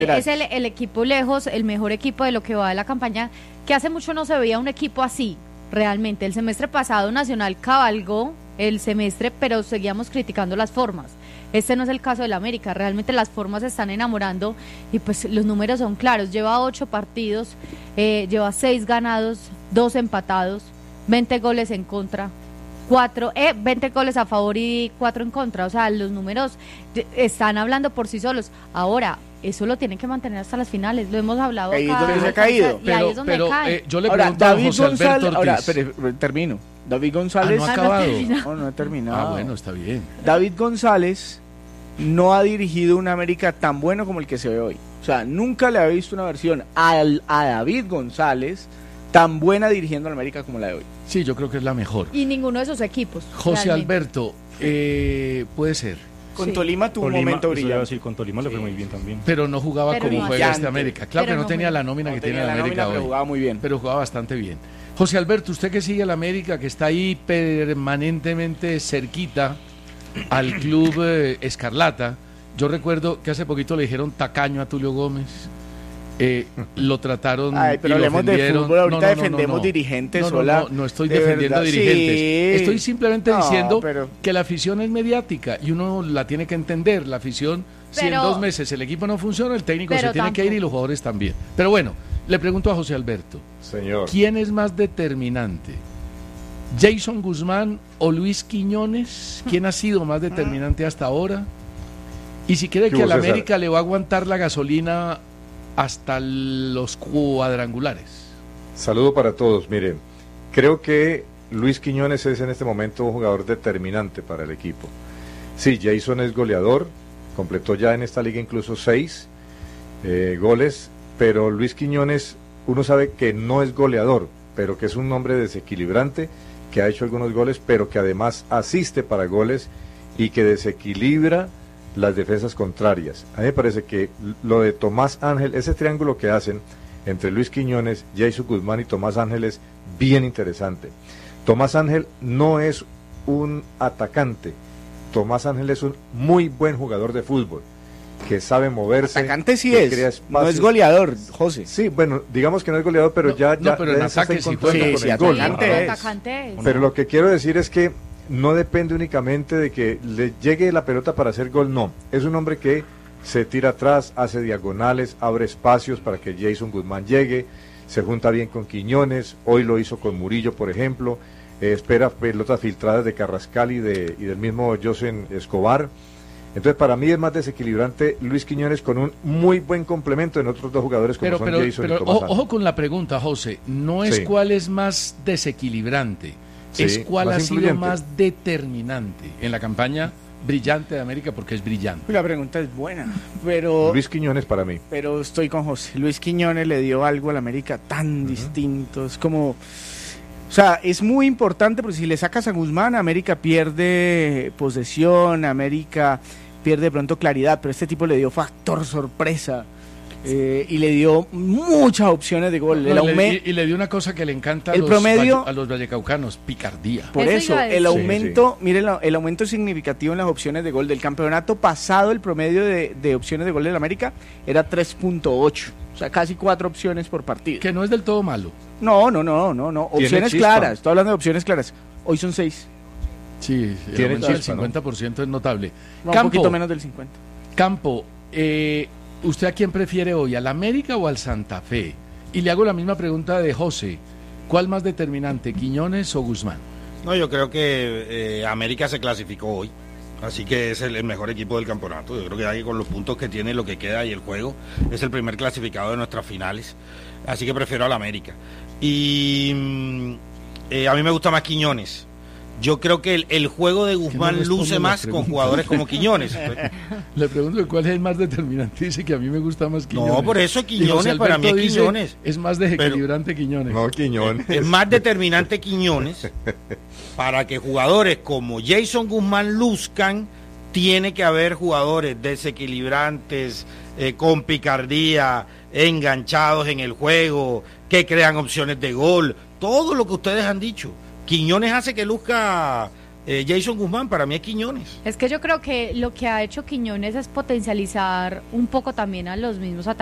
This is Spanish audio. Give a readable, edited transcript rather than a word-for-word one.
es el equipo lejos, el mejor equipo de lo que va de la campaña, que hace mucho no se veía un equipo así, realmente. El semestre pasado Nacional cabalgó el semestre, pero seguíamos criticando las formas. Este no es el caso del América, realmente las formas se están enamorando y pues los números son claros. Lleva 8 partidos, lleva 6 ganados, 2 empatados, 20 goles en contra, 20 goles a favor y 4 en contra. O sea, los números están hablando por sí solos. Ahora, eso lo tienen que mantener hasta las finales, lo hemos hablado ahí acá. Ahí es donde se ha caído. Y ahí es donde cae. Yo le pregunto a José Alberto Ortiz. Ahora, termino. David González... ¿No ha acabado? No he terminado. Bueno, está bien. David González no ha dirigido un América tan bueno como el que se ve hoy. O sea, nunca le había visto una versión a David González tan buena dirigiendo al América como la de hoy. Sí, yo creo que es la mejor. Y ninguno de esos equipos. José realmente. Alberto, puede ser. Con Tolima tuvo un momento brillante. Sí, con Tolima le fue muy bien también. Pero no jugaba pero como no juega así. América. Claro que no tenía la nómina que tiene el América hoy. Pero jugaba muy bien. Pero jugaba bastante bien. José Alberto, usted que sigue al América, que está ahí permanentemente cerquita al club Escarlata. Yo recuerdo que hace poquito le dijeron tacaño a Tulio Gómez. Lo trataron. Pero hablemos de fútbol, ahorita defendemos dirigentes. No estoy defendiendo dirigentes. Sí. Estoy simplemente diciendo que la afición es mediática y uno la tiene que entender. La afición, si en 2 meses el equipo no funciona, el técnico se tiene que ir y los jugadores también. Pero bueno, le pregunto a José Alberto. Señor. ¿Quién es más determinante? ¿Jason Guzmán o Luis Quiñones? ¿Quién ha sido más determinante hasta ahora? Y si cree que al América le va a aguantar la gasolina hasta los cuadrangulares. Saludo para todos. Miren, creo que Luis Quiñones es en este momento un jugador determinante para el equipo. Sí, Jason es goleador, completó ya en esta liga incluso 6 goles, pero Luis Quiñones, uno sabe que no es goleador, pero que es un hombre desequilibrante, que ha hecho algunos goles, pero que además asiste para goles y que desequilibra las defensas contrarias. A mí me parece que lo de Tomás Ángel, ese triángulo que hacen entre Luis Quiñones, Jason Guzmán y Tomás Ángel es bien interesante. Tomás Ángel no es un atacante, Tomás Ángel es un muy buen jugador de fútbol, que sabe moverse. Atacante sí es, no es goleador, José. Sí, bueno, digamos que no es goleador, pero pero en ataque sí juega con el gol. Atacante es. Pero lo que quiero decir es que no depende únicamente de que le llegue la pelota para hacer gol, no. Es un hombre que se tira atrás, hace diagonales, abre espacios para que Jason Guzmán llegue, se junta bien con Quiñones, hoy lo hizo con Murillo, por ejemplo, espera pelotas filtradas de Carrascal y del mismo Josen Escobar. Entonces, para mí es más desequilibrante Luis Quiñones con un muy buen complemento en otros 2 jugadores como son Jason y Tomás Ángel. Ojo con la pregunta, José, no es cuál es más desequilibrante, es cuál ha sido más determinante en la campaña brillante de América, porque es brillante. La pregunta es buena, pero Luis Quiñones para mí. Pero estoy con José. Luis Quiñones le dio algo al América tan distinto, es como... O sea, es muy importante porque si le sacas a Guzmán, América pierde posesión, América pierde de pronto claridad, pero este tipo le dio factor sorpresa. Y le dio muchas opciones de gol. Y le dio una cosa que le encanta a los vallecaucanos, picardía. Por eso el aumento, miren, el aumento significativo en las opciones de gol del campeonato pasado, el promedio de opciones de gol del América era 3.8, o sea, casi 4 opciones por partido. Que no es del todo malo. No, opciones claras, estoy hablando de opciones claras. Hoy son 6. Sí, tiene el 50% es notable. No, un poquito menos del 50%. Campo, ¿usted a quién prefiere hoy, al América o al Santa Fe? Y le hago la misma pregunta de José. ¿Cuál más determinante, Quiñones o Guzmán? No, yo creo que América se clasificó hoy, así que es el mejor equipo del campeonato. Yo creo que ahí con los puntos que tiene, lo que queda y el juego, es el primer clasificado de nuestras finales, así que prefiero al América. Y a mí me gusta más Quiñones. Yo creo que el juego de Guzmán luce más con jugadores como Quiñones. Le pregunto cuál es el más determinante. Dice que a mí me gusta más Quiñones. No, por eso Quiñones, para mí es Quiñones. Es más desequilibrante Quiñones. No, Quiñones. Es más determinante Quiñones. Para que jugadores como Jason Guzmán luzcan, tiene que haber jugadores desequilibrantes, con picardía, enganchados en el juego, que crean opciones de gol. Todo lo que ustedes han dicho. Quiñones hace que luzca Jason Guzmán, para mí es Quiñones. Es que yo creo que lo que ha hecho Quiñones es potencializar un poco también a los mismos atacantes.